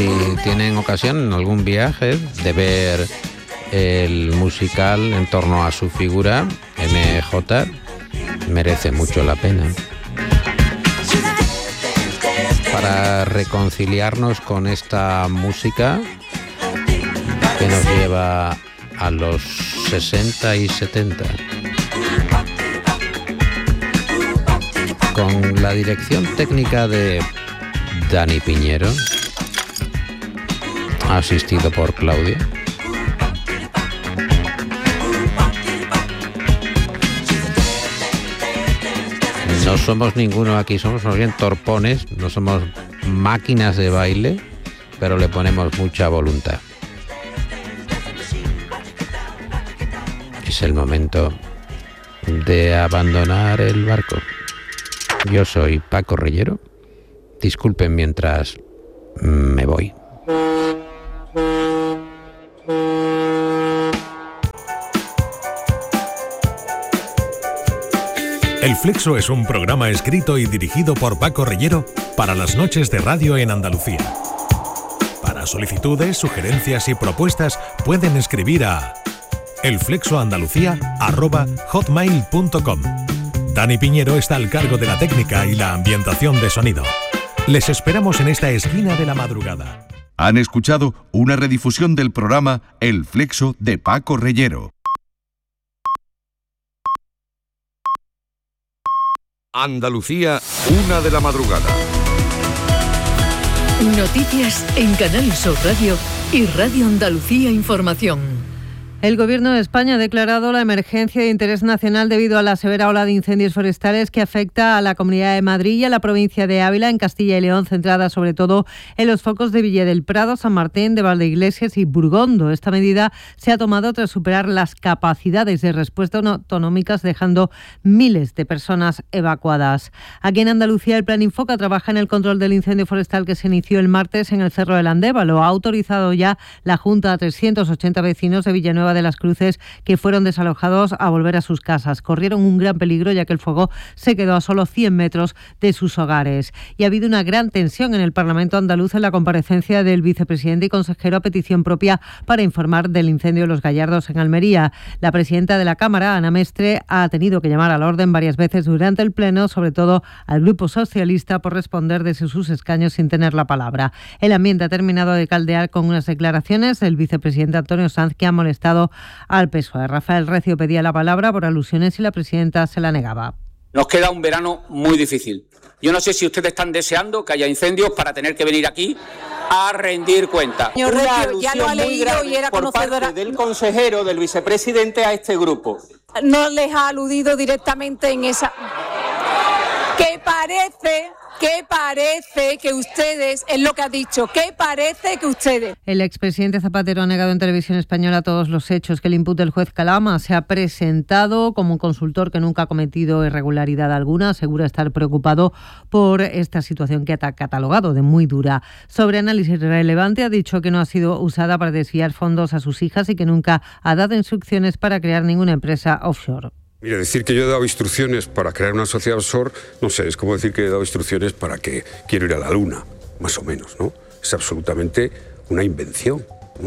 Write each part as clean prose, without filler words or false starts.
Si tienen ocasión en algún viaje de ver el musical en torno a su figura, MJ, merece mucho la pena. Para reconciliarnos con esta música que nos lleva a los 60 y 70. Con la dirección técnica de Dani Piñero, asistido por Claudia. No somos ninguno aquí, somos más bien torpones, no somos máquinas de baile, pero le ponemos mucha voluntad. Es el momento de abandonar el barco. Yo soy Paco Reyero. Disculpen mientras me voy. El Flexo es un programa escrito y dirigido por Paco Reyero para las noches de radio en Andalucía. Para solicitudes, sugerencias y propuestas pueden escribir a elflexoandalucía@hotmail.com. Dani Piñero está al cargo de la técnica y la ambientación de sonido. Les esperamos en esta esquina de la madrugada. Han escuchado una redifusión del programa El Flexo de Paco Reyero. Andalucía, 1 de la madrugada. Noticias en Canal Sur Radio y Radio Andalucía Información. El Gobierno de España ha declarado la emergencia de interés nacional debido a la severa ola de incendios forestales que afecta a la Comunidad de Madrid y a la provincia de Ávila, en Castilla y León, centrada sobre todo en los focos de Villa del Prado, San Martín, de Valdeiglesias y Burgondo. Esta medida se ha tomado tras superar las capacidades de respuesta autonómicas, dejando miles de personas evacuadas. Aquí en Andalucía, el Plan Infoca trabaja en el control del incendio forestal que se inició el martes en el Cerro del Andévalo. Ha autorizado ya la Junta a 380 vecinos de Villanueva de las Cruces que fueron desalojados a volver a sus casas. Corrieron un gran peligro ya que el fuego se quedó a solo 100 metros de sus hogares. Y ha habido una gran tensión en el Parlamento andaluz en la comparecencia del vicepresidente y consejero a petición propia para informar del incendio de Los Gallardos en Almería. La presidenta de la Cámara, Ana Mestre, ha tenido que llamar al orden varias veces durante el pleno, sobre todo al Grupo Socialista, por responder desde sus escaños sin tener la palabra. El ambiente ha terminado de caldear con unas declaraciones del vicepresidente Antonio Sanz que ha molestado al PSOE. Rafael Recio pedía la palabra por alusiones y la presidenta se la negaba. Nos queda un verano muy difícil. Yo no sé si ustedes están deseando que haya incendios para tener que venir aquí a rendir cuenta. Señor Recio, ya lo ha leído y era conocedora. Por parte del consejero, del vicepresidente a este grupo. No les ha aludido directamente en esa... ¿Qué parece que ustedes, es lo que ha dicho, que parece que ustedes... El expresidente Zapatero ha negado en Televisión Española todos los hechos que le imputa el juez Calama. Se ha presentado como un consultor que nunca ha cometido irregularidad alguna. Asegura estar preocupado por esta situación que ha catalogado de muy dura. Sobre análisis relevante, ha dicho que no ha sido usada para desviar fondos a sus hijas y que nunca ha dado instrucciones para crear ninguna empresa offshore. Mira, decir que yo he dado instrucciones para crear una sociedad offshore, no sé, es como decir que he dado instrucciones para que quiero ir a la luna, más o menos, ¿no? Es absolutamente una invención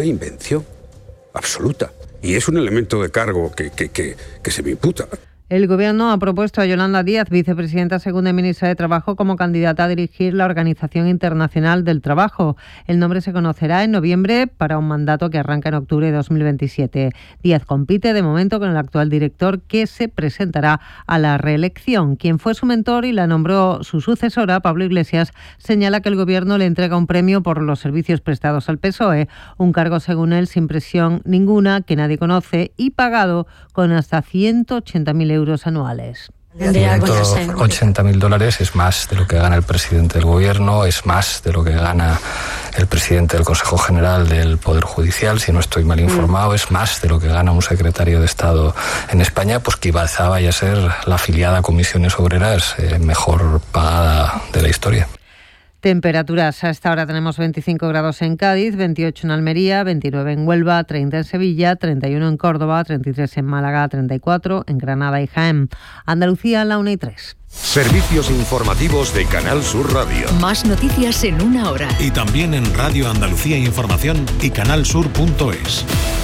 absoluta. Y es un elemento de cargo que se me imputa. El Gobierno ha propuesto a Yolanda Díaz, vicepresidenta segunda y ministra de Trabajo, como candidata a dirigir la Organización Internacional del Trabajo. El nombre se conocerá en noviembre para un mandato que arranca en octubre de 2027. Díaz compite de momento con el actual director, que se presentará a la reelección. Quien fue su mentor y la nombró su sucesora, Pablo Iglesias, señala que el Gobierno le entrega un premio por los servicios prestados al PSOE, un cargo, según él, sin presión ninguna, que nadie conoce y pagado con hasta 180.000 euros anuales. $180.000 es más de lo que gana el presidente del Gobierno, es más de lo que gana el presidente del Consejo General del Poder Judicial, si no estoy mal informado, es más de lo que gana un secretario de Estado en España, pues que quizá vaya a ser la afiliada a Comisiones Obreras mejor pagada de la historia. Temperaturas: a esta hora tenemos 25 grados en Cádiz, 28 en Almería, 29 en Huelva, 30 en Sevilla, 31 en Córdoba, 33 en Málaga, 34 en Granada y Jaén. Andalucía, la 1:03. Servicios informativos de Canal Sur Radio. Más noticias en una hora. Y también en Radio Andalucía Información y canalsur.es.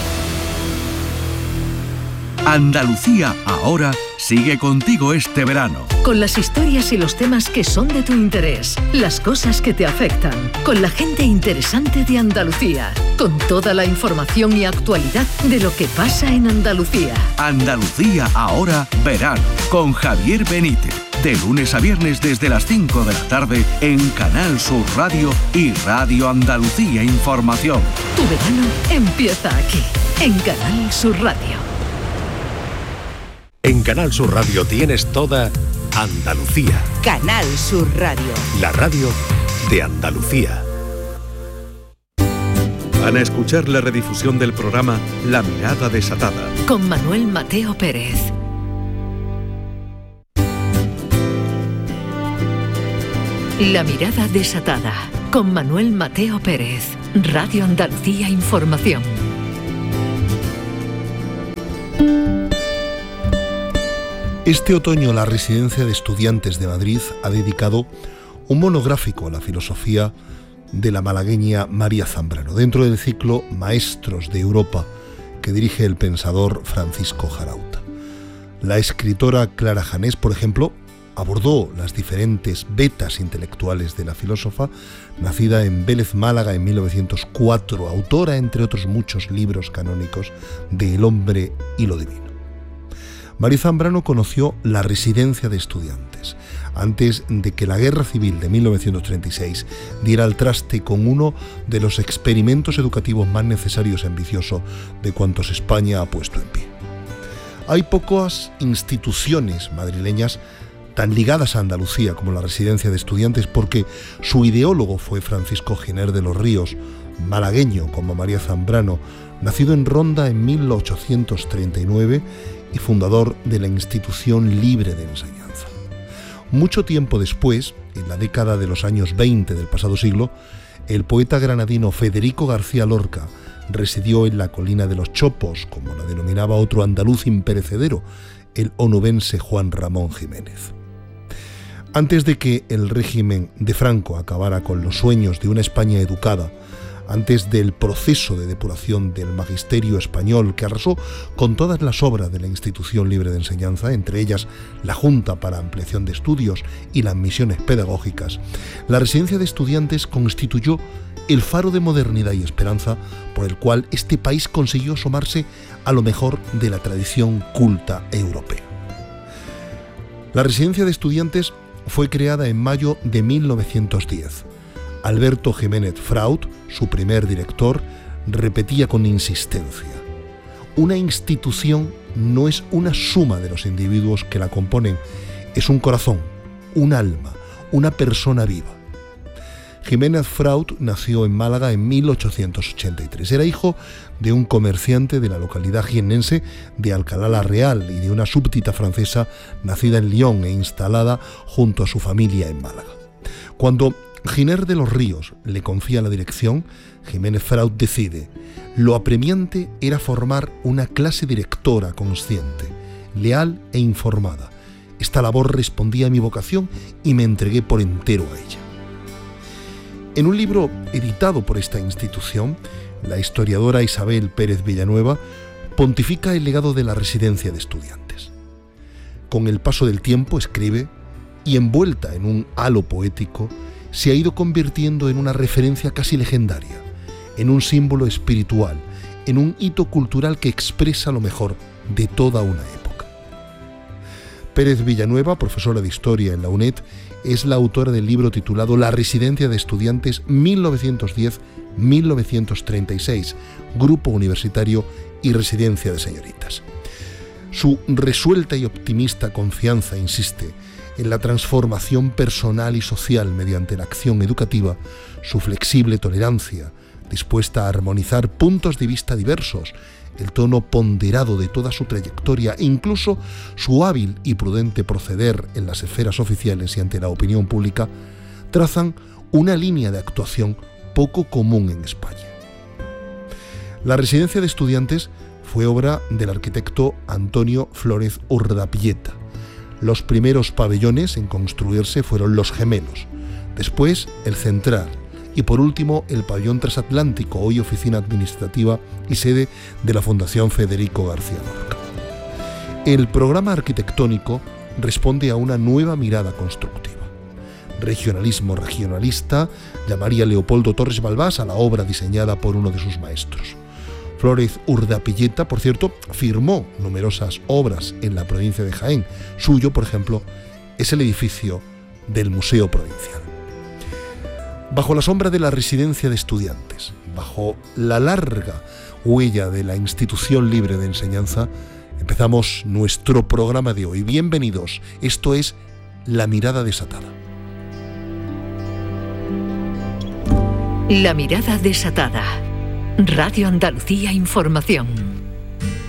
Andalucía ahora sigue contigo este verano. Con las historias y los temas que son de tu interés, las cosas que te afectan, con la gente interesante de Andalucía, con toda la información y actualidad de lo que pasa en Andalucía. Andalucía ahora verano, con Javier Benítez. De lunes a viernes desde las 5 de la tarde en Canal Sur Radio y Radio Andalucía Información. Tu verano empieza aquí, en Canal Sur Radio. En Canal Sur Radio tienes toda Andalucía. Canal Sur Radio. La radio de Andalucía. Van a escuchar la redifusión del programa La Mirada Desatada. Con Manuel Mateo Pérez. La Mirada Desatada. Con Manuel Mateo Pérez. Radio Andalucía Información. Este otoño la Residencia de Estudiantes de Madrid ha dedicado un monográfico a la filosofía de la malagueña María Zambrano, dentro del ciclo Maestros de Europa que dirige el pensador Francisco Jarauta. La escritora Clara Janés, por ejemplo, abordó las diferentes vetas intelectuales de la filósofa, nacida en Vélez, Málaga, en 1904, autora, entre otros muchos libros canónicos, de El hombre y lo divino. María Zambrano conoció la Residencia de Estudiantes antes de que la Guerra Civil de 1936 diera al traste con uno de los experimentos educativos más necesarios y ambiciosos de cuantos España ha puesto en pie. Hay pocas instituciones madrileñas tan ligadas a Andalucía como la Residencia de Estudiantes, porque su ideólogo fue Francisco Giner de los Ríos, malagueño como María Zambrano, nacido en Ronda en 1839 y fundador de la Institución Libre de Enseñanza. Mucho tiempo después, en la década de los años 20 del pasado siglo, el poeta granadino Federico García Lorca residió en la colina de los Chopos, como la denominaba otro andaluz imperecedero, el onubense Juan Ramón Jiménez. Antes de que el régimen de Franco acabara con los sueños de una España educada, antes del proceso de depuración del magisterio español que arrasó con todas las obras de la Institución Libre de Enseñanza, entre ellas la Junta para Ampliación de Estudios y las misiones pedagógicas, la Residencia de Estudiantes constituyó el faro de modernidad y esperanza por el cual este país consiguió asomarse a lo mejor de la tradición culta europea. La Residencia de Estudiantes fue creada en mayo de 1910. Alberto Jiménez Fraut, su primer director, repetía con insistencia: una institución no es una suma de los individuos que la componen, es un corazón, un alma, una persona viva. Jiménez Fraut nació en Málaga en 1883. Era hijo de un comerciante de la localidad jiennense de Alcalá la Real y de una súbdita francesa nacida en Lyon e instalada junto a su familia en Málaga. Cuando Giner de los Ríos le confía la dirección, Jiménez Fraut decide: lo apremiante era formar una clase directora consciente, leal e informada. Esta labor respondía a mi vocación y me entregué por entero a ella. En un libro editado por esta institución, la historiadora Isabel Pérez Villanueva pontifica el legado de la Residencia de Estudiantes. Con el paso del tiempo, escribe, y envuelta en un halo poético, se ha ido convirtiendo en una referencia casi legendaria, en un símbolo espiritual, en un hito cultural que expresa lo mejor de toda una época. Pérez Villanueva, profesora de Historia en la UNED, es la autora del libro titulado La Residencia de Estudiantes 1910-1936, Grupo Universitario y Residencia de Señoritas. Su resuelta y optimista confianza insiste en la transformación personal y social mediante la acción educativa, su flexible tolerancia, dispuesta a armonizar puntos de vista diversos, el tono ponderado de toda su trayectoria e incluso su hábil y prudente proceder en las esferas oficiales y ante la opinión pública, trazan una línea de actuación poco común en España. La residencia de estudiantes fue obra del arquitecto Antonio Flórez Urdapilleta. Los primeros pabellones en construirse fueron los gemelos, después el central y por último el pabellón transatlántico, hoy oficina administrativa y sede de la Fundación Federico García Lorca. El programa arquitectónico responde a una nueva mirada constructiva. Regionalismo regionalista llamaría Leopoldo Torres Balbás a la obra diseñada por uno de sus maestros. Flórez Urdapilleta, por cierto, firmó numerosas obras en la provincia de Jaén. Suyo, por ejemplo, es el edificio del Museo Provincial. Bajo la sombra de la residencia de estudiantes, bajo la larga huella de la institución libre de enseñanza, empezamos nuestro programa de hoy. Bienvenidos, esto es La Mirada Desatada. La Mirada Desatada. Radio Andalucía Información.